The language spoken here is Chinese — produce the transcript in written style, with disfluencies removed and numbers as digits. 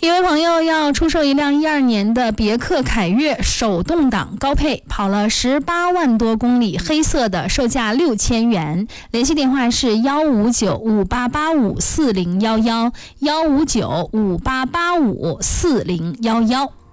一位朋友要出售一辆12年的别克凯越手动挡高配，跑了18万多公里，黑色的，售价6000元。联系电话是15958854011，15958854011。